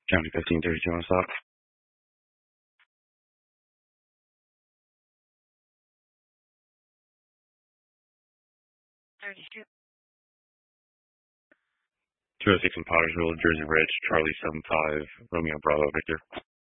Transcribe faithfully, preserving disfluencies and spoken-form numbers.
County fifteen thirty-two on stop. thirty-two. two oh six in Pottersville, Jersey Ridge, Charlie seven five, Romeo Bravo, Victor.